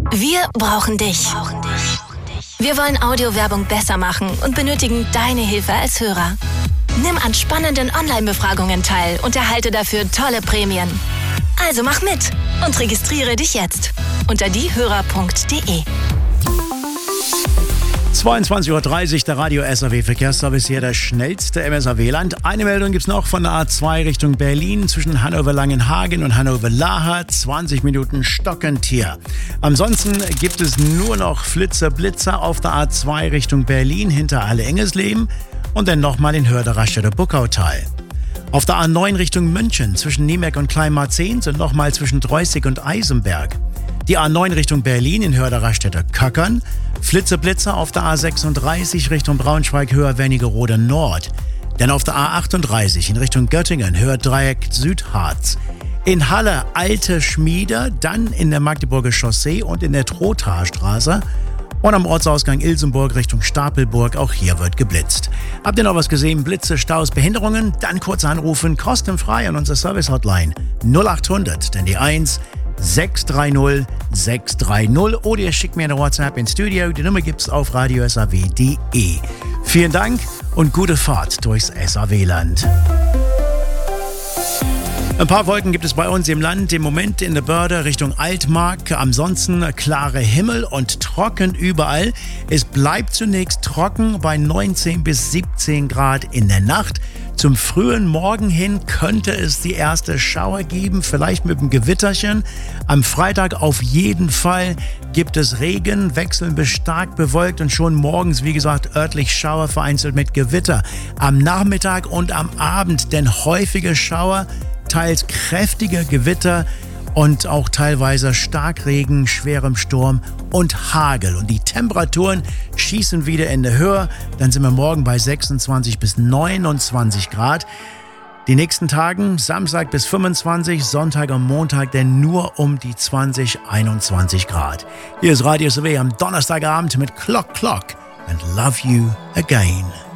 Wir brauchen dich. Wir wollen Audiowerbung besser machen und benötigen deine Hilfe als Hörer. Nimm an spannenden Online-Befragungen teil und erhalte dafür tolle Prämien. Also mach mit und registriere dich jetzt unter diehörer.de. 22:30 Uhr, der Radio SAW Verkehrsservice hier, der schnellste im SAW-Land. Eine Meldung gibt es noch von der A2 Richtung Berlin zwischen Hannover-Langenhagen und Hannover-Laher. 20 Minuten stockend hier. Ansonsten gibt es nur noch Flitzer-Blitzer auf der A2 Richtung Berlin hinter Halle-Engesleben und dann nochmal in Hörder-Rastetter-Buckautal. Auf der A9 Richtung München zwischen Niemek und Kleinmarzehns und nochmal zwischen Dreußig und Eisenberg. Die A9 Richtung Berlin in Hörder-Rastetter-Köckern. Flitzer-Blitzer auf der A36 Richtung Braunschweig-Höher-Wernigerode Nord. Dann auf der A38 in Richtung Göttingen, Höherdreieck Südharz. In Halle Alte Schmiede, dann in der Magdeburger Chaussee und in der Trothaarstraße. Und am Ortsausgang Ilsenburg Richtung Stapelburg, auch hier wird geblitzt. Habt ihr noch was gesehen? Blitze, Staus, Behinderungen? Dann kurz anrufen, kostenfrei an unsere Service-Hotline 0800, denn die 1 630 630 oder ihr schickt mir eine WhatsApp ins Studio. Die Nummer gibt's auf radiosaw.de. Vielen Dank und gute Fahrt durchs SAW-Land. Ein paar Wolken gibt es bei uns im Land, im Moment in der Börde Richtung Altmark. Ansonsten klare Himmel und trocken überall. Es bleibt zunächst trocken bei 19 bis 17 Grad in der Nacht. Zum frühen Morgen hin könnte es die erste Schauer geben, vielleicht mit einem Gewitterchen. Am Freitag auf jeden Fall gibt es Regen, wechseln bis stark bewölkt und schon morgens, wie gesagt, örtlich Schauer vereinzelt mit Gewitter. Am Nachmittag und am Abend denn häufige Schauer, teils kräftige Gewitter und auch teilweise Starkregen, schwerem Sturm und Hagel. Und die Temperaturen schießen wieder in die Höhe. Dann sind wir morgen bei 26 bis 29 Grad. Die nächsten Tagen, Samstag bis 25, Sonntag und Montag dann nur um die 20, 21 Grad. Hier ist Radio SAW am Donnerstagabend mit Clock and Love You Again.